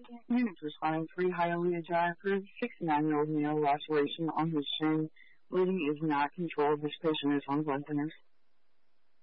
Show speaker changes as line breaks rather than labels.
Units responding 3 Hialeah Drive for a 69-year-old male laceration on his shin. Bleeding is not controlled. This patient is on blood thinners.